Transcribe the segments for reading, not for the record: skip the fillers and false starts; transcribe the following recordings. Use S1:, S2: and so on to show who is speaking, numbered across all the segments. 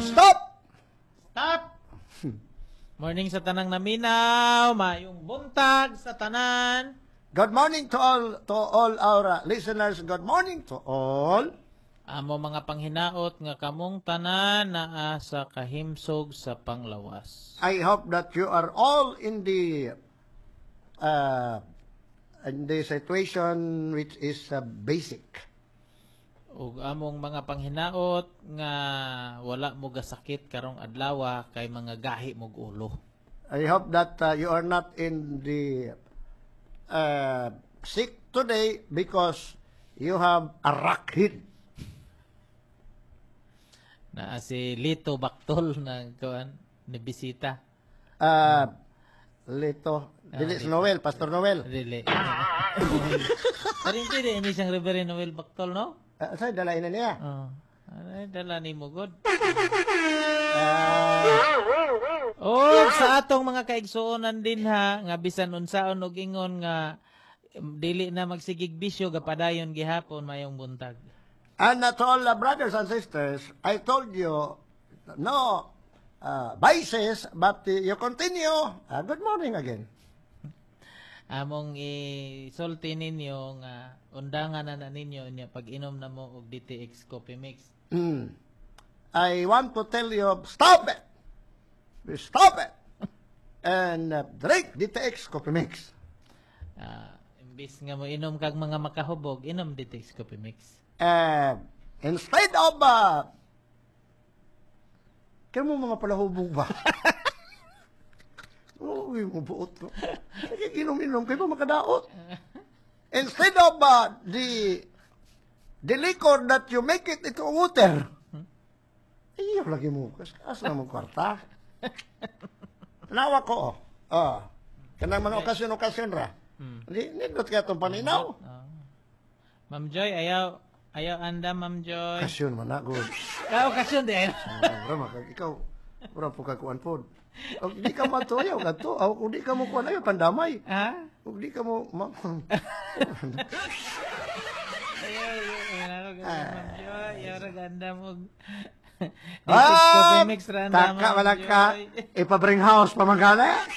S1: Stop!
S2: Stop! Morning sa tanang naminaw, mayong buntag sa tanan.
S1: Good morning to all our listeners. Good morning to all.
S2: Amo mga panghinaot nga kamong tanan naa sa kahimsog sa panglawas.
S1: I hope that you are all in the situation which is basic.
S2: Ug among mga panghinaot nga wala mo gasakit karong adlaw kay mga gahi mog ulo.
S1: I hope that you are not in the sick today because you have a rakit.
S2: Naa si Lito Baktol na kuan ni bisita.
S1: Lito. Dili si Noel, Pastor Noel.
S2: Dili. Parin din ni siyang Reverend Noel Baktol, no?
S1: Saan dalain na niya?
S2: Oh. Ay, dala ni mo god. Sa atong mga kaigsuonan din ha, nga bisan unsaon og ingon nga dili na magsigig bisyo gapadayon gihapon mayong buntag.
S1: And to all brothers and sisters, I told you, no vices, but you continue. Good morning again.
S2: Among isulti ninyo nga undangan na ninyo niya pag inom na mo og DTX Coffee Mix.
S1: I want to tell you, stop it! Stop it! And drink DTX Coffee Mix.
S2: Imbis nga mo inom kag mga makahubog, inom DTX Coffee Mix.
S1: Instead of kaya mo mga palahubog ba? Uy, mabuot ko. Inom-inom kayo makadaot. Instead of the liquor that you make it into water, iyo lagi mo. Asa na mong kwarta? Nawa ko, kanang mga okasyon-okasyon ra. Nindot ka itong paninaw.
S2: Ma'am Joy, ayaw anda, Ma'am Joy.
S1: Okasyon man na, good.
S2: Okasyon din.
S1: Ikaw, mura po kakuan po. Di ka matuyaw ka to. Kung di ka mo kuan ayaw, pandamay.
S2: Ha?
S1: Kung di ka mo...
S2: Ayaw raganda mo.
S1: Mix randa, taka wala ka. Ipabring house pamagana.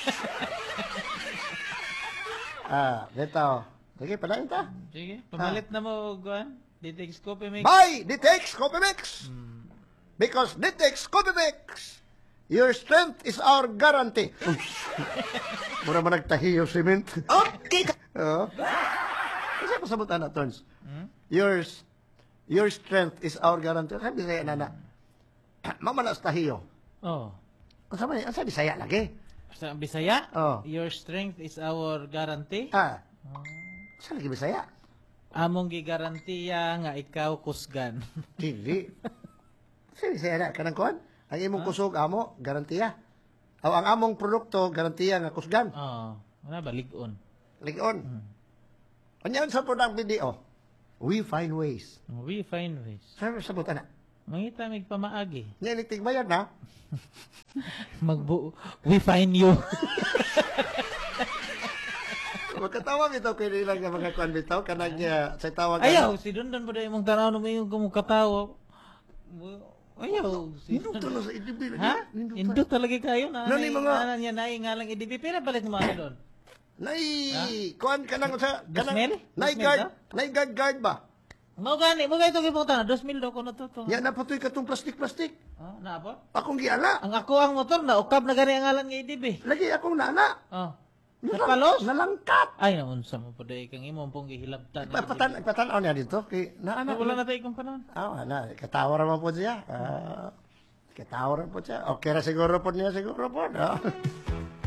S1: Dito. Sige, palain ta.
S2: Sige, pamalit na mo kuan. DTX Coffee Mix.
S1: Buy DTX Coffee Mix. Because DTX Coffee Mix, your strength is our guarantee. Mura man nagtahiyo cement. Okay. Kasi pasabutan na, Turns. Your strength is our guarantee. Sabi sa'yo, nana. Mamalas tahiyo.
S2: Oh.
S1: Ang sabi saya lagi.
S2: Sa Bisaya?
S1: Oh.
S2: Your strength is our guarantee?
S1: Sa lagi Bisaya?
S2: Among gigarantiya nga ikaw kusgan.
S1: Dili. Sabi saya na, kanang kuhan? Ang imong kusog amo, garantiya. Ang among produkto, garantiya nga kusgan.
S2: Wala ba? Ligon.
S1: Ligon. Anyan sa product video, we find ways.
S2: We find ways.
S1: Sabi sa buta na.
S2: Mangita mig pamaagi.
S1: Yan tigmayan na.
S2: We find you.
S1: Magkatawag ito kay nilang mga kuhan bitaw. Kanang sa tawag.
S2: Ayaw, si Dundon po dahil mong tanaw na may kumukatawa. Ayaw.
S1: Indot na sa IDB.
S2: Ha? Indot talaga kayo na.
S1: Nani mga...
S2: Niya na nga lang IDB. Pina balik mo mga doon.
S1: Kuhan ka lang sa...
S2: Dosmil?
S1: Guard ba?
S2: Mau gani, mo kayo ito kipong 2,000 daw ko na to.
S1: Yan na patoy ka itong plastik-plastik.
S2: Na po?
S1: Akong giala.
S2: Ang ako ang motor na, ukab na gani ang ngalan ng IDB.
S1: Lagi akong nana.
S2: Napalos?
S1: Nalangkat.
S2: Ay, naunsa mo po dahil kang imong pong gihilabtan.
S1: Ipatanaw niya dito. Nana.
S2: Wala na tayo kung panon.
S1: Katawar naman po siya. Katawar po siya. Okay na siguro po niya, siguro po.